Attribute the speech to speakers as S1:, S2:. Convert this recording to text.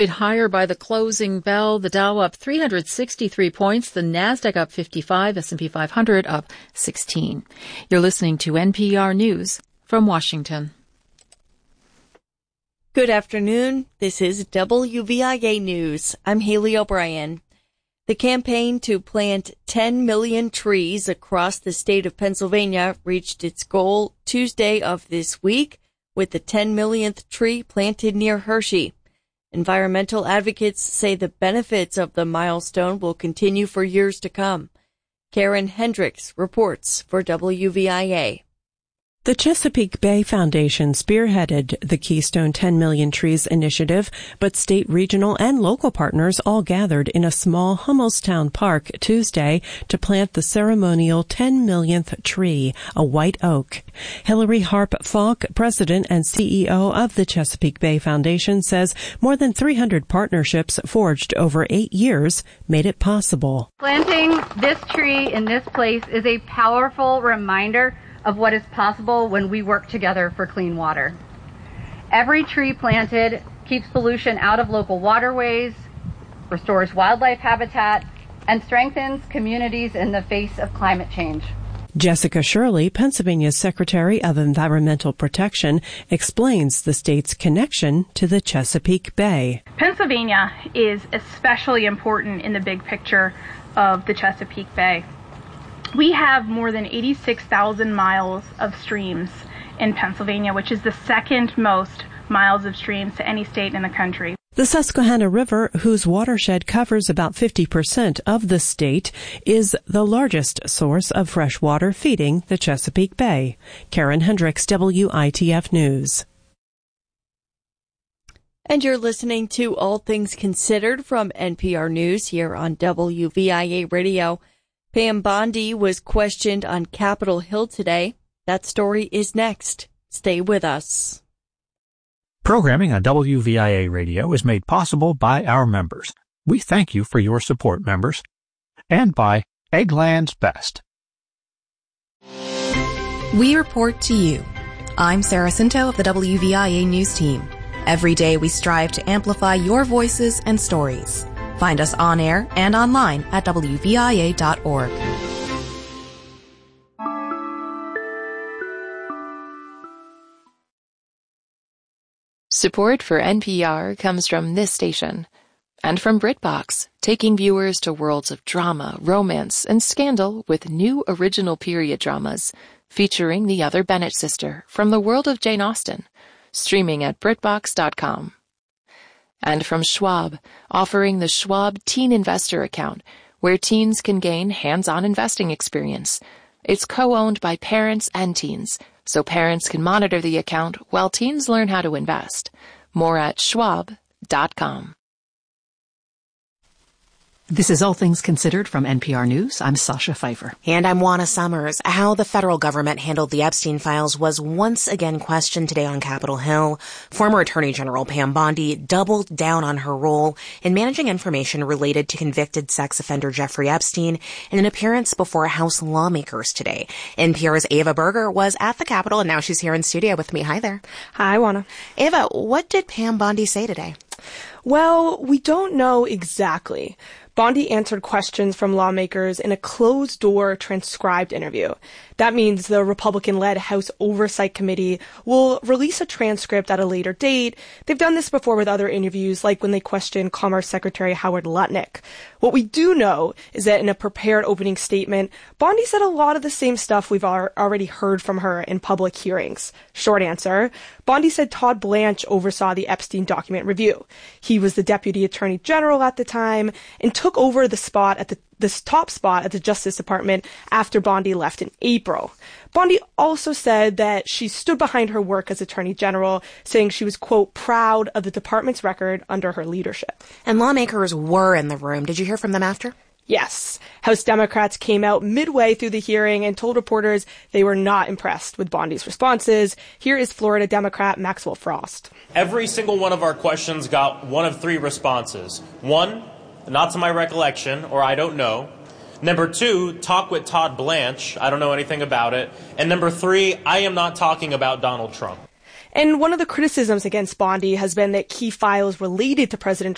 S1: Higher by the closing bell, the Dow up 363 points, the Nasdaq up 55, S&P 500 up 16. You're listening to NPR News from Washington.
S2: Good afternoon. This is WVIA News. I'm Haley O'Brien. The campaign to plant 10 million trees across the state of Pennsylvania reached its goal Tuesday of this week, with the 10 millionth tree planted near Hershey. Environmental advocates say the benefits of the milestone will continue for years to come. Karen Hendricks reports for WVIA.
S3: The Chesapeake Bay Foundation spearheaded the Keystone 10 Million Trees initiative, but state, regional, and local partners all gathered in a small Hummelstown Park Tuesday to plant the ceremonial 10 millionth tree, a white oak. Hillary Harp Falk, president and CEO of the Chesapeake Bay Foundation, says more than 300 partnerships forged over 8 years made it possible.
S4: Planting this tree in this place is a powerful reminder of what is possible when we work together for clean water. Every tree planted keeps pollution out of local waterways, restores wildlife habitat, and strengthens communities in the face of climate change.
S3: Jessica Shirley, Pennsylvania's Secretary of Environmental Protection, explains the state's connection to the Chesapeake Bay.
S5: Pennsylvania is especially important in the big picture of the Chesapeake Bay. We have more than 86,000 miles of streams in Pennsylvania, which is the second most miles of streams to any state in the country.
S3: The Susquehanna River, whose watershed covers about 50% of the state, is the largest source of fresh water feeding the Chesapeake Bay. Karen Hendricks, WITF News.
S2: And you're listening to All Things Considered from NPR News here on WVIA Radio. Pam Bondi was questioned on Capitol Hill today. That story is next. Stay with us.
S6: Programming on WVIA Radio is made possible by our members. We thank you for your support, members. And by Eggland's Best.
S7: We report to you. I'm Sarah Cinto of the WVIA News Team. Every day we strive to amplify your voices and stories. Find us on air and online at WVIA.org.
S8: Support for NPR comes from this station and from BritBox, taking viewers to worlds of drama, romance, and scandal with new original period dramas featuring the other Bennett sister from the world of Jane Austen, streaming at BritBox.com. And from Schwab, offering the Schwab Teen Investor Account, where teens can gain hands-on investing experience. It's co-owned by parents and teens, so parents can monitor the account while teens learn how to invest. More at schwab.com.
S9: This is All Things Considered from NPR News. I'm Sasha Pfeiffer.
S10: And I'm Juana Summers. How the federal government handled the Epstein files was once again questioned today on Capitol Hill. Former Attorney General Pam Bondi doubled down on her role in managing information related to convicted sex offender Jeffrey Epstein in an appearance before House lawmakers today. NPR's Ava Berger was at the Capitol, and now she's here in studio with me. Hi there.
S11: Hi, Juana.
S10: Ava, what did Pam Bondi say today?
S11: Well, we don't know exactly. Bondi answered questions from lawmakers in a closed-door transcribed interview. That means the Republican-led House Oversight Committee will release a transcript at a later date. They've done this before with other interviews, like when they questioned Commerce Secretary Howard Lutnick. What we do know is that in a prepared opening statement, Bondi said a lot of the same stuff we've already heard from her in public hearings. Short answer, Bondi said Todd Blanche oversaw the Epstein document review. He was the Deputy Attorney General at the time and took over the spot at this top spot at the Justice Department after Bondi left in April. Bondi also said that she stood behind her work as Attorney General, saying she was, quote, proud of the department's record under her leadership.
S10: And lawmakers were in the room. Did you hear from them after?
S11: Yes. House Democrats came out midway through the hearing and told reporters they were not impressed with Bondi's responses. Here is Florida Democrat Maxwell Frost.
S12: Every single one of our questions got one of three responses. One, not to my recollection, or I don't know. Number two, talk with Todd Blanche. I don't know anything about it. And number three, I am not talking about Donald Trump.
S11: And one of the criticisms against Bondi has been that key files related to President